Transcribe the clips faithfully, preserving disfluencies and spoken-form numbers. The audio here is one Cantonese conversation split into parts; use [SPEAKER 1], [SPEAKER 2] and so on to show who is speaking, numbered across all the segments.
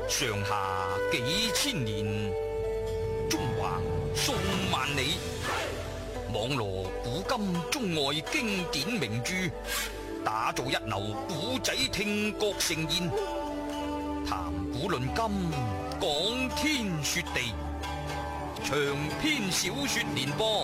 [SPEAKER 1] 上下幾千年，中橫數萬里，網羅古今中外經典名著，打造一流古仔聽覺盛宴，談古論今，講天說地，長篇小說連播。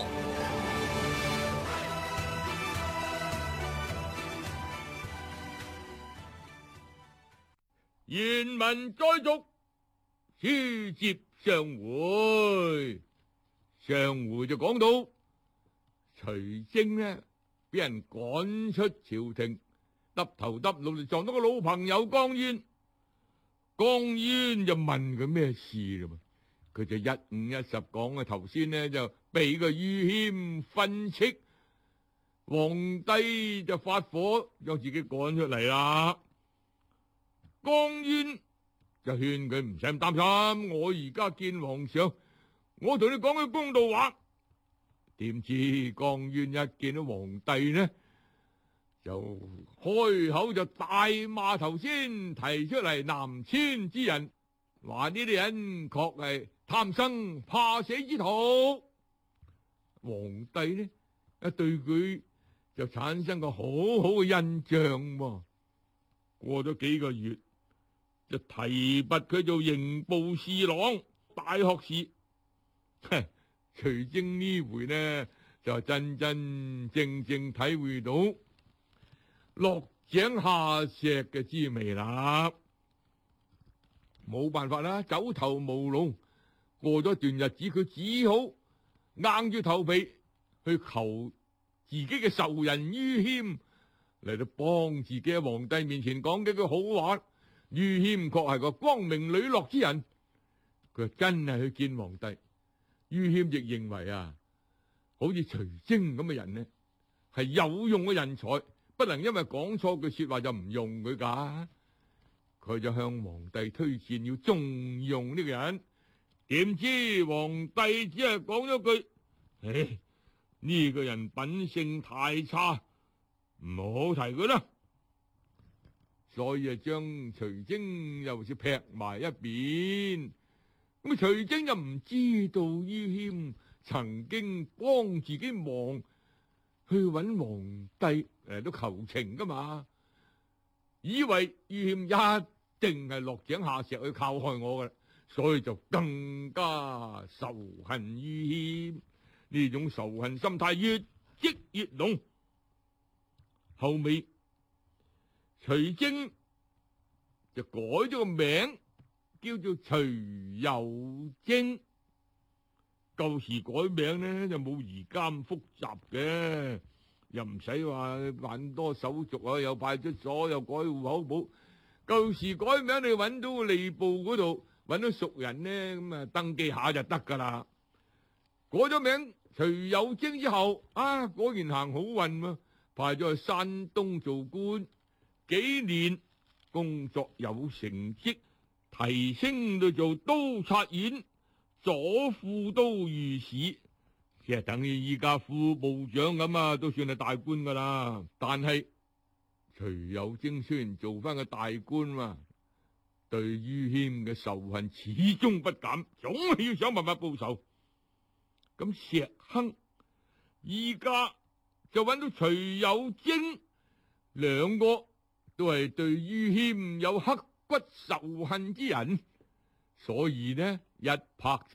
[SPEAKER 2] 原文再續，書接上回，上回就講到徐征呢，俾人趕出朝廷，耷頭耷腦就撞到個老朋友江淵。江淵就問佢咩事啦嘛，佢就一五一十講啊。頭先呢就俾個于謙訓斥，皇帝就發火，將自己趕出嚟啦。江淵就勸佢唔使咁擔心，我而家見皇上，我同你講句公道話。點知江淵一見到皇帝呢，就開口就大罵頭先提出嚟南遷之人，話呢啲人確係貪生怕死之徒。皇帝呢一對佢就產生個好好嘅印象喎。過咗幾個月，就提拔佢做刑部侍郎、大學士。徐征呢回呢就真真正正體會到落井下石嘅滋味啦。冇辦法啦，走投無路。過咗段日子，佢只好硬住頭皮去求自己嘅仇人于謙嚟到幫自己喺皇帝面前講幾句好話。于謙確係個光明磊落之人，佢真係去見皇帝。于謙亦認為啊，好似徐征咁嘅人呢，係有用嘅人才，不能因為講錯句說話就唔用佢噶。佢就向皇帝推薦要重用呢個人，點知皇帝只係講咗句：唉，呢個人品性太差，唔好提佢啦。所以啊，將徐征又是劈埋一邊。咁徐征就唔知道于謙曾經幫自己忙去揾皇帝誒都求情噶嘛，以為于謙一定係落井下石去靠害我噶，所以就更加仇恨于謙。呢種仇恨心態越積越濃。後尾徐征就改咗個名，叫做徐有貞。舊時改名呢就冇而家咁複雜嘅，又唔使話辦多手續啊，又派出所又改戶口簿。舊時改名你揾到吏部嗰度揾到熟人呢，咁啊登記下就得噶啦。改咗名徐有貞之後啊，果然行好運喎，派咗去山東做官，幾年工作有成績，提升到做都察院左副都御史，其實等於依家副部長咁啊，都算係大官噶啦。但係徐有貞雖然做翻個大官嘛，對于謙嘅仇恨始終不減，總係要想辦法報仇。咁石亨依家就揾到徐有貞，兩個都係對于謙有刻骨仇恨之人，所以呢一拍